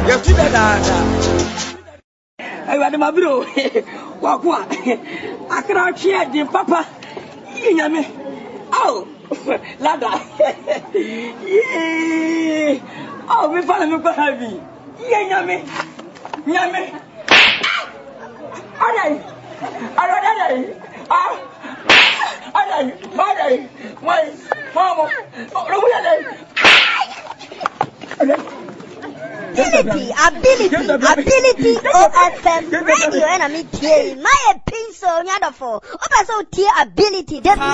tu da. I had my bro. Wakwa. I cannot hear the papa. Yame. Oh, Lada. Yeah. Oh, we found him heavy. Yame. Yame. Alright. My mama. Ability, OFM radio, and I'm here. My pin so wonderful. Ability.